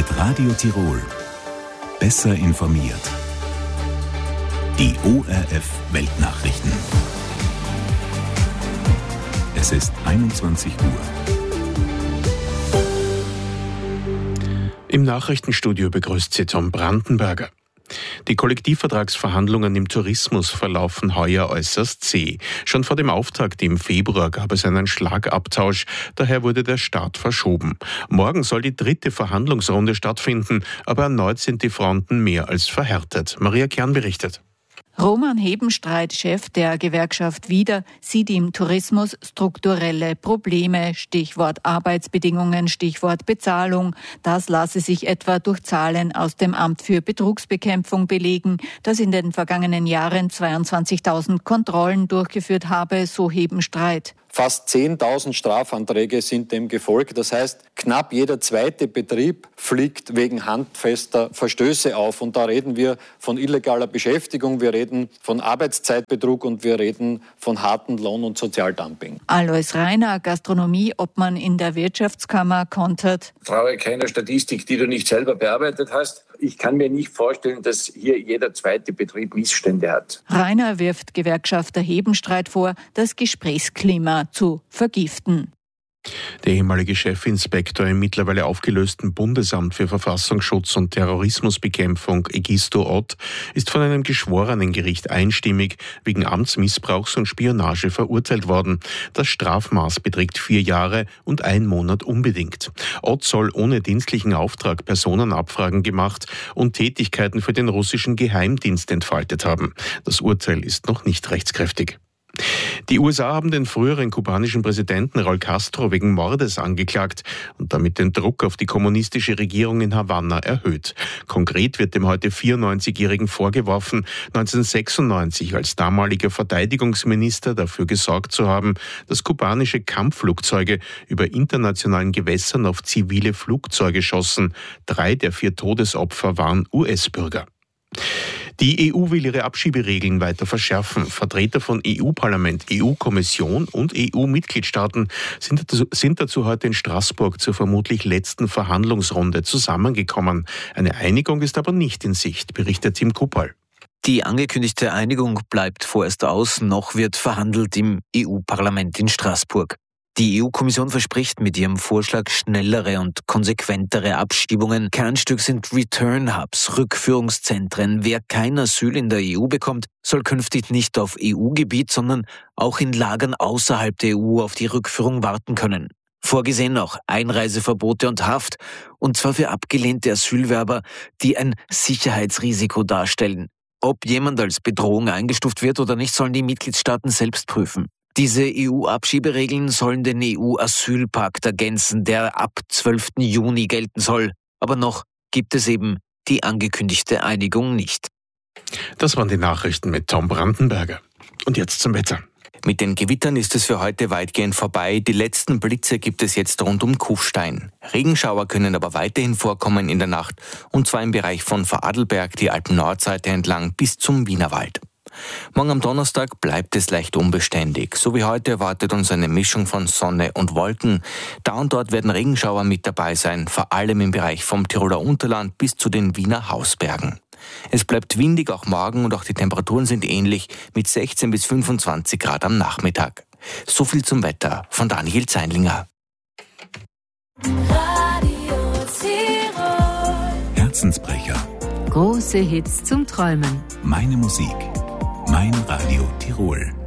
Mit Radio Tirol. Besser informiert. Die ORF Weltnachrichten. Es ist 21 Uhr. Im Nachrichtenstudio begrüßt Sie Tom Brandenberger. Die Kollektivvertragsverhandlungen im Tourismus verlaufen heuer äußerst zäh. Schon vor dem Auftakt im Februar gab es einen Schlagabtausch, daher wurde der Start verschoben. Morgen soll die 3. Verhandlungsrunde stattfinden, aber erneut sind die Fronten mehr als verhärtet. Maria Kern berichtet. Roman Hebenstreit, Chef der Gewerkschaft Wieder, sieht im Tourismus strukturelle Probleme. Stichwort Arbeitsbedingungen, Stichwort Bezahlung. Das lasse sich etwa durch Zahlen aus dem Amt für Betrugsbekämpfung belegen, das in den vergangenen Jahren 22.000 Kontrollen durchgeführt habe, so Hebenstreit. Fast 10.000 Strafanträge sind dem gefolgt. Das heißt, knapp jeder zweite Betrieb fliegt wegen handfester Verstöße auf. Und da reden wir von illegaler Beschäftigung, wir reden von Arbeitszeitbetrug und wir reden von hartem Lohn- und Sozialdumping. Alois Reiner, Gastronomieobmann in der Wirtschaftskammer, kontert: Traue keiner Statistik, die du nicht selber bearbeitet hast. Ich kann mir nicht vorstellen, dass hier jeder zweite Betrieb Missstände hat. Reiner wirft Gewerkschafter Hebenstreit vor, das Gesprächsklima zu vergiften. Der ehemalige Chefinspektor im mittlerweile aufgelösten Bundesamt für Verfassungsschutz und Terrorismusbekämpfung, Egisto Ott, ist von einem Geschworenengericht einstimmig wegen Amtsmissbrauchs und Spionage verurteilt worden. Das Strafmaß beträgt 4 Jahre und 1 Monat unbedingt. Ott soll ohne dienstlichen Auftrag Personenabfragen gemacht und Tätigkeiten für den russischen Geheimdienst entfaltet haben. Das Urteil ist noch nicht rechtskräftig. Die USA haben den früheren kubanischen Präsidenten Raúl Castro wegen Mordes angeklagt und damit den Druck auf die kommunistische Regierung in Havanna erhöht. Konkret wird dem heute 94-Jährigen vorgeworfen, 1996 als damaliger Verteidigungsminister dafür gesorgt zu haben, dass kubanische Kampfflugzeuge über internationalen Gewässern auf zivile Flugzeuge schossen. 3 der 4 Todesopfer waren US-Bürger. Die EU will ihre Abschieberegeln weiter verschärfen. Vertreter von EU-Parlament, EU-Kommission und EU-Mitgliedstaaten sind dazu heute in Straßburg zur vermutlich letzten Verhandlungsrunde zusammengekommen. Eine Einigung ist aber nicht in Sicht, berichtet Tim Kuppal. Die angekündigte Einigung bleibt vorerst aus, noch wird verhandelt im EU-Parlament in Straßburg. Die EU-Kommission verspricht mit ihrem Vorschlag schnellere und konsequentere Abschiebungen. Kernstück sind Return-Hubs, Rückführungszentren. Wer kein Asyl in der EU bekommt, soll künftig nicht auf EU-Gebiet, sondern auch in Lagern außerhalb der EU auf die Rückführung warten können. Vorgesehen auch Einreiseverbote und Haft, und zwar für abgelehnte Asylwerber, die ein Sicherheitsrisiko darstellen. Ob jemand als Bedrohung eingestuft wird oder nicht, sollen die Mitgliedstaaten selbst prüfen. Diese EU-Abschieberegeln sollen den EU-Asylpakt ergänzen, der ab 12. Juni gelten soll. Aber noch gibt es eben die angekündigte Einigung nicht. Das waren die Nachrichten mit Tom Brandenberger. Und jetzt zum Wetter. Mit den Gewittern ist es für heute weitgehend vorbei. Die letzten Blitze gibt es jetzt rund um Kufstein. Regenschauer können aber weiterhin vorkommen in der Nacht, und zwar im Bereich von Vorarlberg, die Alpen-Nordseite entlang bis zum Wienerwald. Morgen am Donnerstag bleibt es leicht unbeständig. So wie heute erwartet uns eine Mischung von Sonne und Wolken. Da und dort werden Regenschauer mit dabei sein, vor allem im Bereich vom Tiroler Unterland bis zu den Wiener Hausbergen. Es bleibt windig auch morgen und auch die Temperaturen sind ähnlich mit 16 bis 25 Grad am Nachmittag. So viel zum Wetter von Daniel Zeinlinger. Radio Tirol. Herzensbrecher. Große Hits zum Träumen. Meine Musik. Mein Radio Tirol.